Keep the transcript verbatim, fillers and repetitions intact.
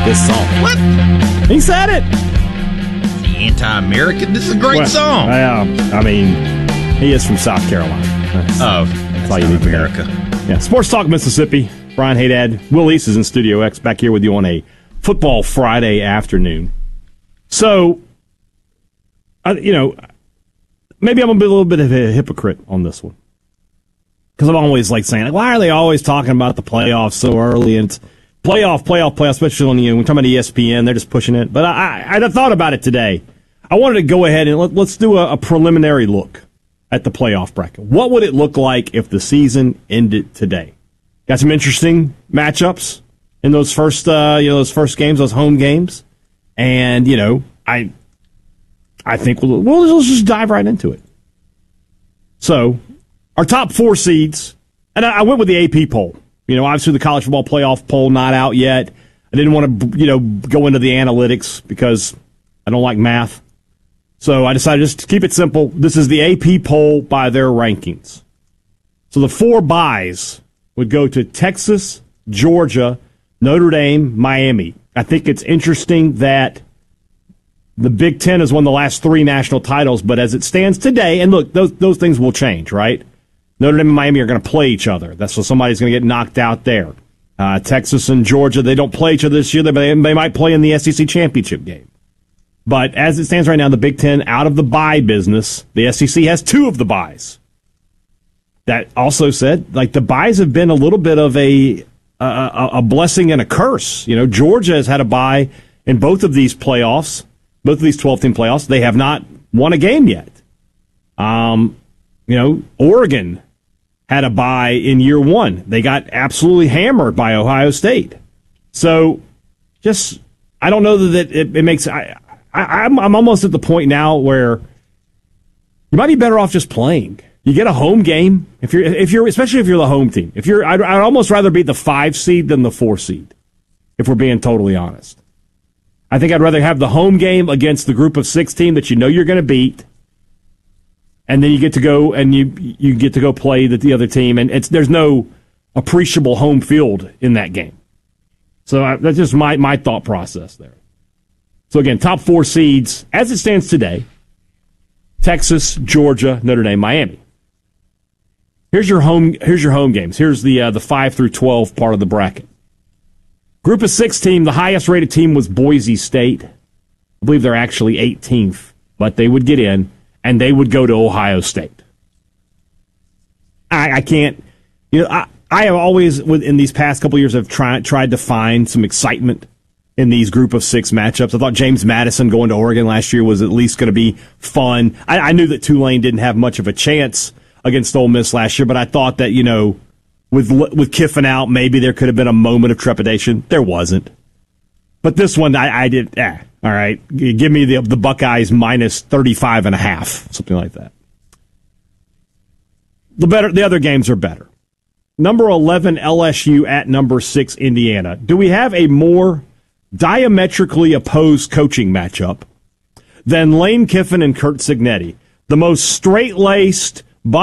this song. What? He said it. The anti-American. This is a great well, song. Uh, I mean, he is from South Carolina. That's, oh, that's all you need America. to know. Yeah, Sports Talk Mississippi. Brian Haydad, Will East is in Studio X, back here with you on a Football Friday afternoon. So, I, you know, maybe I'm going to be a little bit of a hypocrite on this one. Because I'm always like saying, like, why are they always talking about the playoffs so early? And it's playoff, playoff, playoff, especially on, you know, we're talking about E S P N, they're just pushing it. But I, I, I thought about it today. I wanted to go ahead and let, let's do a, a preliminary look at the playoff bracket. What would it look like if the season ended today? Got some interesting matchups in those first, uh, you know, those first games, those home games, and you know, I, I think we'll, we'll let's just dive right into it. So, our top four seeds, and I, I went with the A P poll. You know, obviously the college football playoff poll not out yet. I didn't want to, you know, go into the analytics because I don't like math. So I decided just to keep it simple. This is the A P poll by their rankings. So the four buys would go to Texas, Georgia, Notre Dame, Miami. I think it's interesting that the Big Ten has won the last three national titles, but as it stands today, and look, those those things will change, right? Notre Dame and Miami are going to play each other. That's so somebody's going to get knocked out there. Uh, Texas and Georgia, they don't play each other this year, but they, they might play in the S E C championship game. But as it stands right now, the Big Ten out of the bye business. The S E C has two of the buys. That also said, like the buys have been a little bit of a, a a blessing and a curse. You know, Georgia has had a bye in both of these playoffs, both of these twelve-team playoffs. They have not won a game yet. Um, you know, Oregon had a bye in year one. They got absolutely hammered by Ohio State. So, just I don't know that it, it makes. I, I I'm I'm almost at the point now where you might be better off just playing. You get a home game if you're, if you're, especially if you're the home team. If you're, I'd, I'd almost rather be the five seed than the four seed, if we're being totally honest. I think I'd rather have the home game against the group of six team that you know you're going to beat, and then you get to go and you you get to go play the, the other team, and it's there's no appreciable home field in that game. So I, that's just my my thought process there. So again, top four seeds as it stands today: Texas, Georgia, Notre Dame, Miami. Here's your home. Here's your home games. Here's the uh, the five through twelve part of the bracket. Group of six team. The highest rated team was Boise State. I believe they're actually eighteenth, but they would get in and they would go to Ohio State. I, I can't. You know, I I have always in these past couple of years have tried tried to find some excitement in these group of six matchups. I thought James Madison going to Oregon last year was at least going to be fun. I, I knew that Tulane didn't have much of a chance against Ole Miss last year, but I thought that, you know, with with Kiffin out, maybe there could have been a moment of trepidation. There wasn't. But this one, I, I did, eh, all right, give me the the Buckeyes minus thirty-five and a half, something like that. The better, the other games are better. Number eleven, L S U at number six, Indiana. Do we have a more diametrically opposed coaching matchup than Lane Kiffin and Curt Cignetti? The most straight-laced,